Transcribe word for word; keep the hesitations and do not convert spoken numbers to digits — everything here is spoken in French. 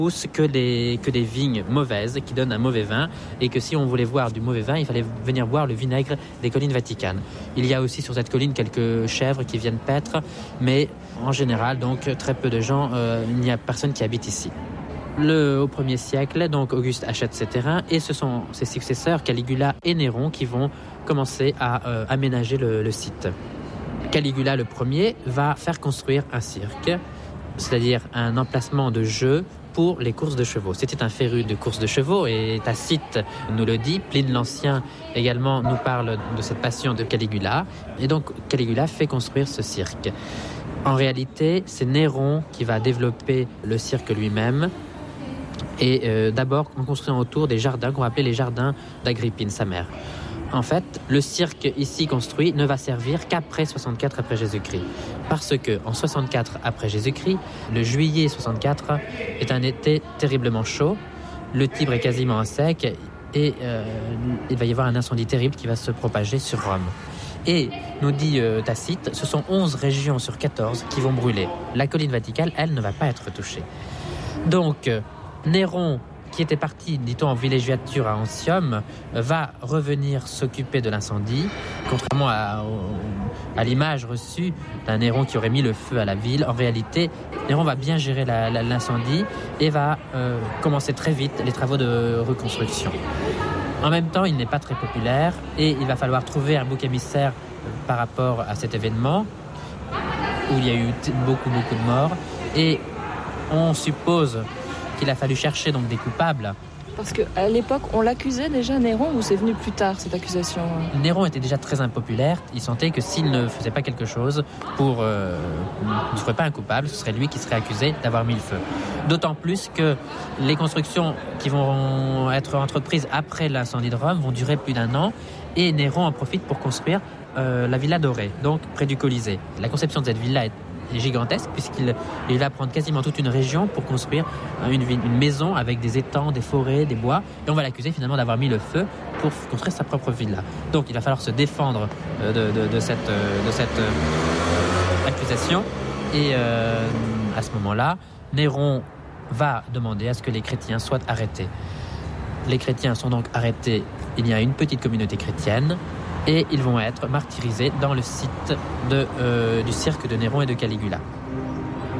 poussent que des, que des vignes mauvaises qui donnent un mauvais vin et que si on voulait boire du mauvais vin, il fallait venir boire le vinaigre des collines vaticanes. Il y a aussi sur cette colline quelques chèvres qui viennent paître, mais en général, donc très peu de gens, euh, il n'y a personne qui habite ici. Le, au premier siècle, donc Auguste achète ces terrains et ce sont ses successeurs Caligula et Néron qui vont commencer à euh, aménager le, le site. Caligula le premier va faire construire un cirque, c'est-à-dire un emplacement de jeu pour les courses de chevaux. C'était un féru de courses de chevaux et Tacite nous le dit, Pline l'Ancien également nous parle de cette passion de Caligula et donc Caligula fait construire ce cirque. En réalité, c'est Néron qui va développer le cirque lui-même. Et euh, d'abord en construisant autour des jardins qu'on va appeler les jardins d'Agrippine, sa mère. En fait, le cirque ici construit ne va servir qu'après soixante-quatre après Jésus-Christ. Parce qu'en soixante-quatre après Jésus-Christ, le juillet soixante-quatre est un été terriblement chaud, le Tibre est quasiment à sec et euh, il va y avoir un incendie terrible qui va se propager sur Rome. Et, nous dit euh, Tacite, ce sont onze régions sur quatorze qui vont brûler. La colline vaticale, elle, ne va pas être touchée. Donc, euh, Néron, qui était parti, dit-on, en villégiature à Antium, va revenir s'occuper de l'incendie, contrairement à, à l'image reçue d'un Néron qui aurait mis le feu à la ville. En réalité, Néron va bien gérer la, la, l'incendie et va euh, commencer très vite les travaux de reconstruction. En même temps, il n'est pas très populaire et il va falloir trouver un bouc émissaire par rapport à cet événement où il y a eu beaucoup, beaucoup de morts. Et on suppose qu'il a fallu chercher donc des coupables. Parce qu'à l'époque, on l'accusait déjà, Néron, ou c'est venu plus tard, cette accusation? Néron était déjà très impopulaire. Il sentait que s'il ne faisait pas quelque chose pour... Euh, ne serait pas un coupable, ce serait lui qui serait accusé d'avoir mis le feu. D'autant plus que les constructions qui vont être entreprises après l'incendie de Rome vont durer plus d'un an et Néron en profite pour construire euh, la Villa Dorée, donc près du Colisée. La conception de cette villa est gigantesque puisqu'il il va prendre quasiment toute une région pour construire une, une maison avec des étangs, des forêts, des bois et on va l'accuser finalement d'avoir mis le feu pour construire sa propre villa. Donc il va falloir se défendre de, de, de cette, de cette euh, accusation et euh, à ce moment-là, Néron va demander à ce que les chrétiens soient arrêtés. Les chrétiens sont donc arrêtés, il y a une petite communauté chrétienne et ils vont être martyrisés dans le site de, euh, du cirque de Néron et de Caligula.